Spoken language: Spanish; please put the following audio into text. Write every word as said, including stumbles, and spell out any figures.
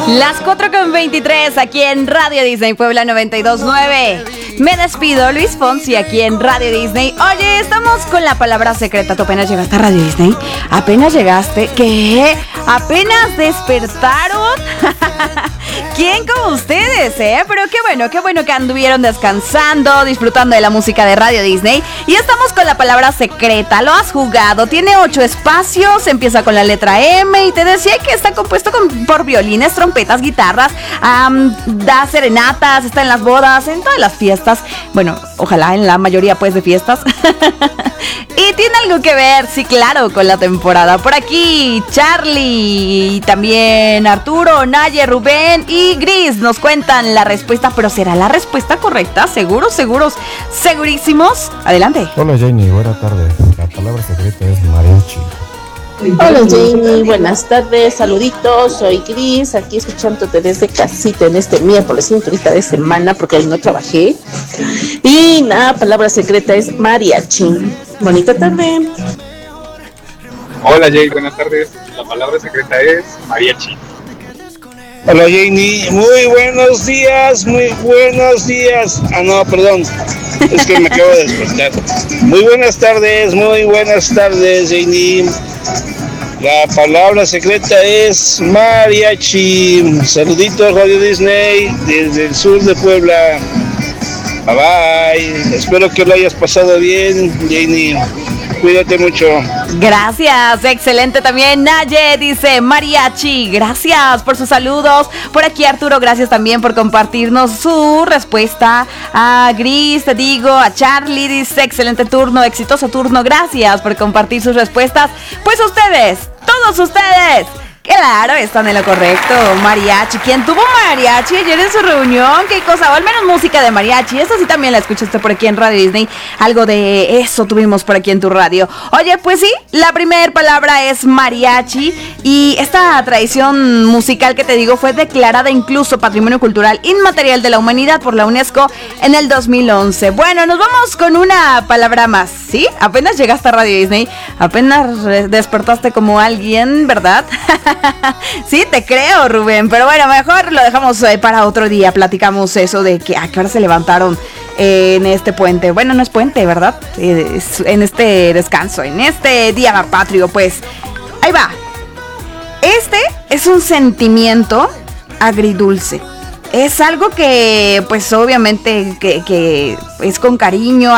Las cuatro con veintitrés aquí en Radio Disney Puebla noventa y dos punto nueve. Me despido, Luis Fonsi, aquí en Radio Disney. Oye, estamos con la palabra secreta. ¿Tú apenas llegaste a Radio Disney? ¿Apenas llegaste? ¿Qué? ¿Apenas despertaron? ¿Quién como ustedes, eh? Pero qué bueno, qué bueno que anduvieron descansando, disfrutando de la música de Radio Disney. Y estamos con la palabra secreta. ¿Lo has jugado? Tiene ocho espacios, empieza con la letra M y te decía que está compuesto con, por violines, trompetas, guitarras, um, da serenatas, está en las bodas, en todas las fiestas. Bueno, ojalá en la mayoría pues de fiestas. Y tiene algo que ver, sí, claro, con la temporada. Por aquí Charlie, y también Arturo, Naye, Rubén y Gris nos cuentan la respuesta. Pero ¿será la respuesta correcta? ¿Seguros, seguros, segurísimos? Adelante. Hola Janie, buenas tardes. La palabra secreta es mariachi. Hola Jamie, buenas tardes, saluditos, soy Gris, aquí escuchándote desde casita en este miércoles cinturita de semana porque hoy no trabajé. Y la palabra secreta es mariachi. Bonita tarde. Hola Jay, buenas tardes. La palabra secreta es mariachi. Hola Janie, muy buenos días, muy buenos días. Ah no, perdón, es que me acabo de despertar. Muy buenas tardes, muy buenas tardes Janie. La palabra secreta es mariachi. Saluditos Radio Disney desde el sur de Puebla. Bye bye. Espero que lo hayas pasado bien, Janie. Cuídate mucho. Gracias, excelente también. Naye dice mariachi. Gracias por sus saludos. Por aquí Arturo, gracias también por compartirnos su respuesta. A Gris, te digo, a Charlie dice excelente turno, exitoso turno. Gracias por compartir sus respuestas. Pues ustedes, todos ustedes, claro, están en lo correcto. Mariachi. ¿Quién tuvo mariachi ayer en su reunión? ¿Qué cosa? O al menos música de mariachi. Eso sí también la escuchaste por aquí en Radio Disney. Algo de eso tuvimos por aquí en tu radio. Oye, pues sí, la primera palabra es mariachi. Y esta tradición musical que te digo fue declarada incluso Patrimonio Cultural Inmaterial de la Humanidad por la UNESCO en el dos mil once. Bueno, nos vamos con una palabra más, ¿sí? Apenas llegaste a Radio Disney, apenas despertaste como alguien, ¿verdad? Sí, te creo, Rubén, pero bueno, mejor lo dejamos eh, para otro día. Platicamos eso de que a qué hora se levantaron eh, en este puente. Bueno, no es puente, ¿verdad? Eh, es en este descanso, en este día patrio, pues ahí va. Este es un sentimiento agridulce. Es algo que, pues obviamente, que, que es con cariño.